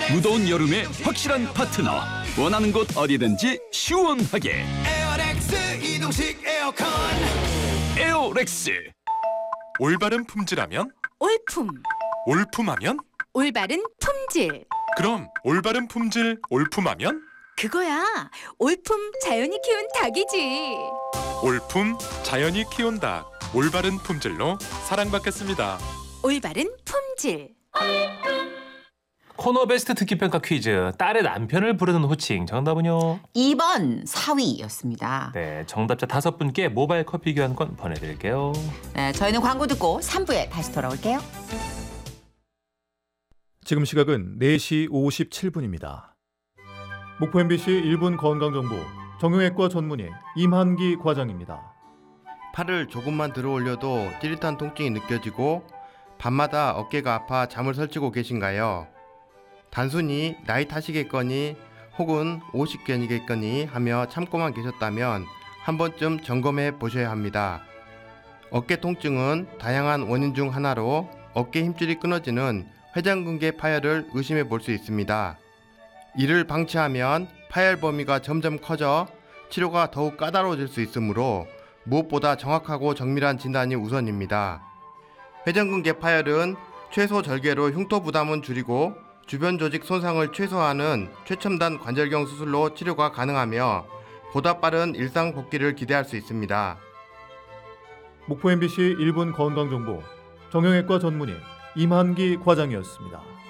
무더운 여름에 확실한 파트너. 원하는 곳 어디든지 시원하게. 에어렉스 이동식 에어컨. 에어렉스. 올바른 품질하면? 올품, 올품하면? 올바른 품질. 그럼 올바른 품질 올품하면? 그거야. 올품 자연이 키운 닭이지. 올품 자연이 키운 닭. 올바른 품질로 사랑받겠습니다. 올바른 품질. 코너 베스트 듣기 평가 퀴즈. 딸의 남편을 부르는 호칭. 정답은요? 2번 사위였습니다. 네, 정답자 5분께 모바일 커피 교환권 보내드릴게요. 네, 저희는 광고 듣고 3부에 다시 돌아올게요. 지금 시각은 4시 57분입니다. 목포 MBC 1분 건강정보 정형외과 전문의 임한기 과장입니다. 팔을 조금만 들어 올려도 찌릿한 통증이 느껴지고 밤마다 어깨가 아파 잠을 설치고 계신가요? 단순히 나이 탓이겠거니 혹은 오십견이겠거니 하며 참고만 계셨다면 한 번쯤 점검해 보셔야 합니다. 어깨 통증은 다양한 원인 중 하나로 어깨 힘줄이 끊어지는 회전근개 파열을 의심해 볼 수 있습니다. 이를 방치하면 파열 범위가 점점 커져 치료가 더욱 까다로워질 수 있으므로 무엇보다 정확하고 정밀한 진단이 우선입니다. 회전근개 파열은 최소 절개로 흉터 부담은 줄이고 주변 조직 손상을 최소화하는 최첨단 관절경 수술로 치료가 가능하며 보다 빠른 일상 복귀를 기대할 수 있습니다. 목포 MBC 1분 건강정보 정형외과 전문의 임한기 과장이었습니다.